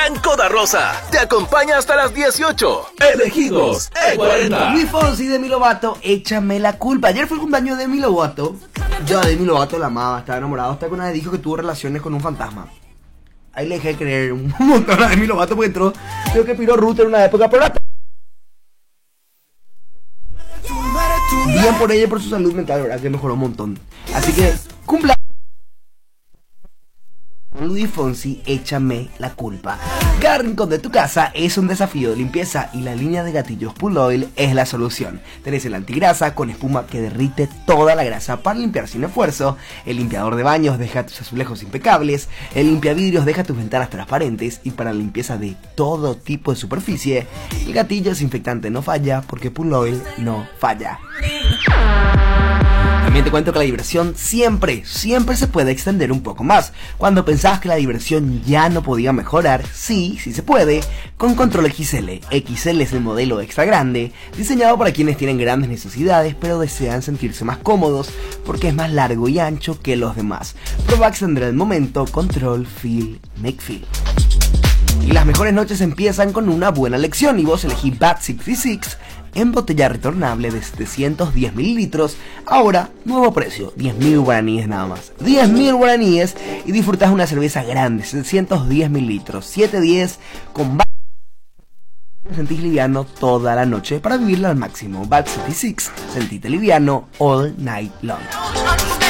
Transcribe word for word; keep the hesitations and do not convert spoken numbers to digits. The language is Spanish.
Blanco da Rosa te acompaña hasta las dieciocho. Elegidos E cuarenta. Luis Fonsi, Demi Lovato, échame la culpa. Ayer fue el cumpleaños de Demi Lovato. Yo a Demi Lovato la amaba, estaba enamorado hasta que una vez dijo que tuvo relaciones con un fantasma. Ahí le dejé de creer un montón a Demi Lovato porque entró, creo que piró Ruth en una época, pero ahora... Bien por ella y por su salud mental, verdad que mejoró un montón. Así que, cumpleaños. Luis Fonsi, échame la culpa. Cada rincón de tu casa es un desafío de limpieza y la línea de gatillos Pull Oil es la solución. Tenés el antigrasa con espuma que derrite toda la grasa para limpiar sin esfuerzo, el limpiador de baños deja tus azulejos impecables, el limpiavidrios deja tus ventanas transparentes y para la limpieza de todo tipo de superficie, el gatillo desinfectante no falla porque Pull Oil no falla. También te cuento que la diversión siempre, siempre se puede extender un poco más. Cuando pensabas que la diversión ya no podía mejorar, sí, sí se puede, con Control X L. X L es el modelo extra grande, diseñado para quienes tienen grandes necesidades, pero desean sentirse más cómodos, porque es más largo y ancho que los demás. Prueba extender el momento, Control, Feel, Make Feel. Y las mejores noches empiezan con una buena lección y vos elegí Bat sesenta y seis en botella retornable de setecientos diez mililitros. Ahora, nuevo precio, diez mil guaraníes nada más. diez mil guaraníes y disfrutás una cerveza grande, setecientos diez mililitros, setecientos diez con Bat. Te sentís liviano toda la noche para vivirlo al máximo. Bat sesenta y seis, sentite liviano all night long.